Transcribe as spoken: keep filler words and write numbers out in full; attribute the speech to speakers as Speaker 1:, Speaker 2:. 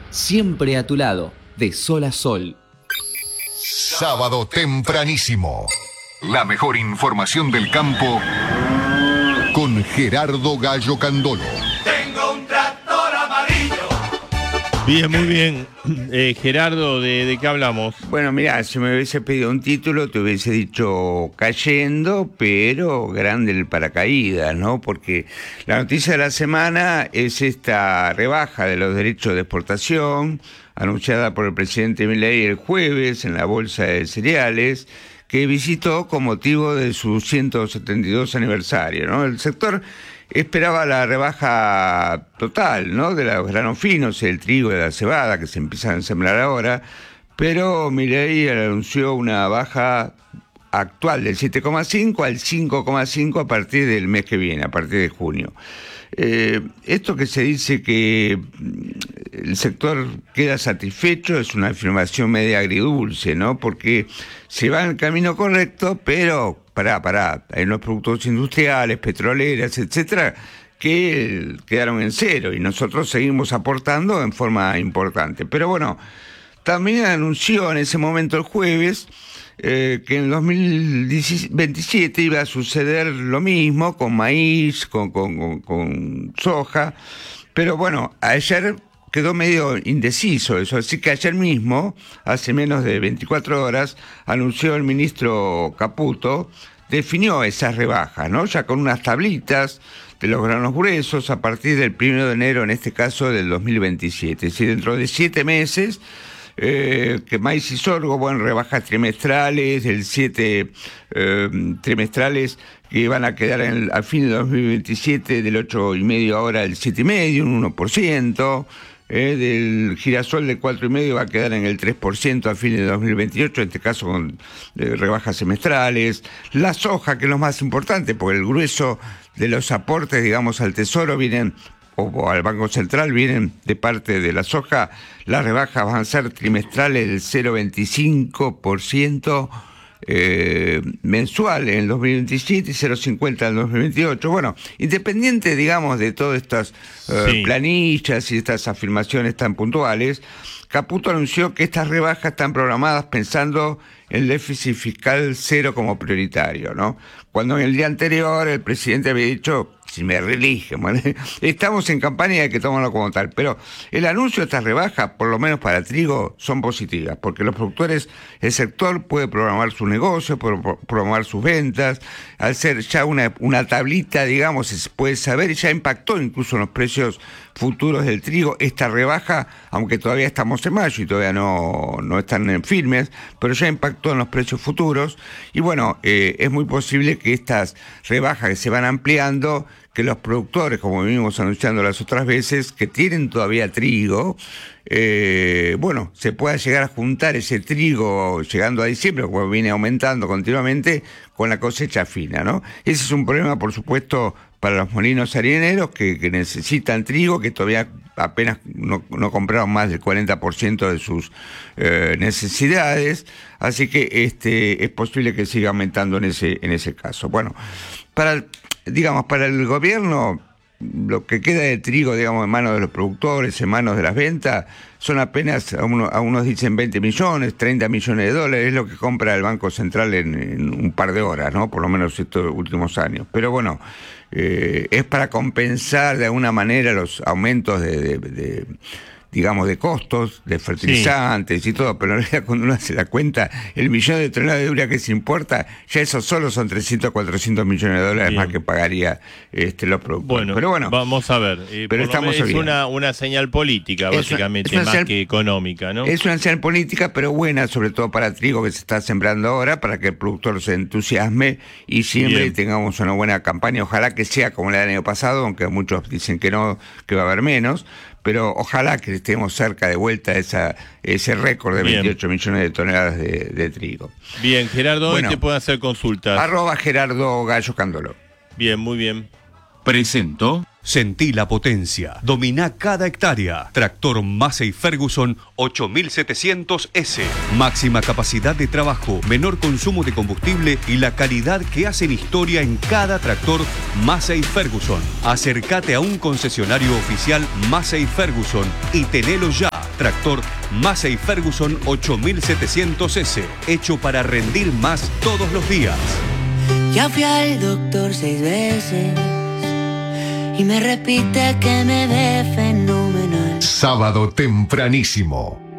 Speaker 1: siempre a tu lado, de sol a sol.
Speaker 2: Sábado tempranísimo. La mejor información del campo con Gerardo Gallo Candolo.
Speaker 3: Tengo un tractor amarillo.
Speaker 4: Bien, muy bien. Eh, Gerardo, ¿de, ¿de qué hablamos?
Speaker 5: Bueno, mirá, si me hubiese pedido un título, te hubiese dicho cayendo, pero grande el paracaídas, ¿no? Porque la noticia de la semana es esta rebaja de los derechos de exportación, anunciada por el presidente Milei el jueves en la Bolsa de Cereales, que visitó con motivo de su ciento setenta y dos aniversario, ¿no? El sector esperaba la rebaja total, ¿no?, de los granos finos, el trigo y la cebada, que se empiezan a sembrar ahora, pero Milei anunció una baja actual del siete coma cinco al cinco coma cinco a partir del mes que viene, a partir de junio. Eh, esto que se dice que el sector queda satisfecho es una afirmación media agridulce, ¿no? Porque se va en el camino correcto, pero pará, pará, hay unos productos industriales, petroleras, etcétera, que quedaron en cero y nosotros seguimos aportando en forma importante. Pero bueno, también anunció en ese momento el jueves Eh, que en dos mil veintisiete iba a suceder lo mismo con maíz, con, con, con, con soja, pero bueno, ayer quedó medio indeciso eso, así que ayer mismo, hace menos de veinticuatro horas, anunció el ministro Caputo, definió esas rebajas, ¿no? Ya con unas tablitas de los granos gruesos a partir del primero de enero, en este caso del dos mil veintisiete, es decir, dentro de siete meses. Eh, que maíz y sorgo, bueno, rebajas trimestrales, del siete eh, trimestrales que van a quedar en el, a fin de dos mil veintisiete del ocho coma cinco ahora el siete coma cinco, un uno por ciento, eh, del girasol de cuatro coma cinco va a quedar en el tres por ciento a fin de dos mil veintiocho, en este caso con eh, rebajas semestrales, la soja, que es lo más importante, porque el grueso de los aportes, digamos, al Tesoro vienen o al Banco Central, vienen de parte de la soja, las rebajas van a ser trimestrales del cero coma veinticinco por ciento eh, mensual en el dos mil veintisiete y cero coma cincuenta en el dos mil veintiocho. Bueno, independiente, digamos, de todas estas eh, sí. planillas y estas afirmaciones tan puntuales, Caputo anunció que estas rebajas están programadas pensando en el déficit fiscal cero como prioritario, ¿no? Cuando en el día anterior el presidente había dicho, si me reeligen, bueno, estamos en campaña y hay que tomarlo como tal, pero el anuncio de estas rebajas, por lo menos para trigo, son positivas, porque los productores, el sector puede programar su negocio, puede programar sus ventas, al ser ya una, una tablita, digamos, se puede saber, ya impactó incluso en los precios futuros del trigo, esta rebaja, aunque todavía estamos en mayo y todavía no, no están en firmes, pero ya impactó en los precios futuros, y bueno, eh, es muy posible que estas rebajas que se van ampliando, que los productores, como venimos anunciando las otras veces, que tienen todavía trigo, eh, bueno, se pueda llegar a juntar ese trigo llegando a diciembre, como viene aumentando continuamente, con la cosecha fina, ¿no? Ese es un problema, por supuesto, para los molinos harineros que, que necesitan trigo, que todavía apenas no, no compraron más del cuarenta por ciento de sus eh, necesidades, así que este es posible que siga aumentando en ese, en ese caso. Bueno, para el, digamos, para el gobierno, lo que queda de trigo, digamos, en manos de los productores, en manos de las ventas, son apenas, a, uno, a unos dicen veinte millones, treinta millones de dólares, es lo que compra el Banco Central en, en un par de horas, ¿no? Por lo menos estos últimos años. Pero bueno, eh, es para compensar de alguna manera los aumentos de, de, de digamos, de costos, de fertilizantes sí. y todo, pero en realidad cuando uno hace la cuenta, el millón de toneladas de urea que se importa, ya eso solo son trescientos, cuatrocientos millones de dólares bien. Más que pagaría este, los productores.
Speaker 4: Bueno,
Speaker 5: pero bueno,
Speaker 4: vamos a ver. Eh,
Speaker 5: pero estamos
Speaker 4: es
Speaker 5: bien.
Speaker 4: una, una señal política,
Speaker 5: es
Speaker 4: básicamente,
Speaker 5: una, es una
Speaker 4: más
Speaker 5: señal,
Speaker 4: que económica, ¿no?
Speaker 5: Es una señal política, pero buena, sobre todo para trigo que se está sembrando ahora, para que el productor se entusiasme y siempre bien. Tengamos una buena campaña. Ojalá que sea como la del año pasado, aunque muchos dicen que no, que va a haber menos. Pero ojalá que estemos cerca de vuelta a esa, ese récord de Bien. veintiocho millones de toneladas de, de trigo.
Speaker 4: Bien, Gerardo, bueno, hoy te pueden hacer consultas.
Speaker 5: Arroba Gerardo Gallo Candolo.
Speaker 4: Bien, muy bien.
Speaker 6: Presento. Sentí la potencia. Domina cada hectárea. Tractor Massey Ferguson ocho mil setecientos ese. Máxima capacidad de trabajo, menor consumo de combustible y la calidad que hacen historia en cada tractor Massey Ferguson. Acércate a un concesionario oficial Massey Ferguson y tenelo ya. Tractor Massey Ferguson ocho mil setecientos ese, hecho para rendir más todos los días.
Speaker 7: Ya fui al doctor seis veces y me repite que me ve fenomenal.
Speaker 2: Sábado tempranísimo.